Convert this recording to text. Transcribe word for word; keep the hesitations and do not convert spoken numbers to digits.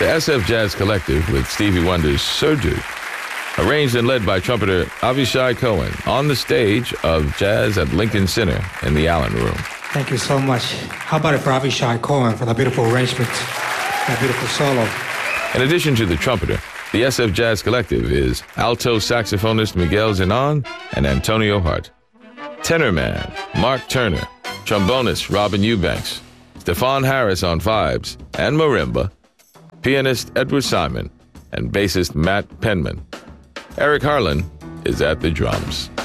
The S F Jazz Collective with Stevie Wonder's Surgery, arranged and led by trumpeter Avishai Cohen on the stage of Jazz at Lincoln Center in the Allen Room. Thank you so much. How about it for Avishai Cohen for the beautiful arrangement, that beautiful solo. In addition to the trumpeter, the S F Jazz Collective is alto saxophonist Miguel Zenon and Antonio Hart, tenor man Mark Turner, trombonist Robin Eubanks, Stefan Harris on vibes and marimba, pianist Edward Simon, and bassist Matt Penman. Eric Harlan is at the drums.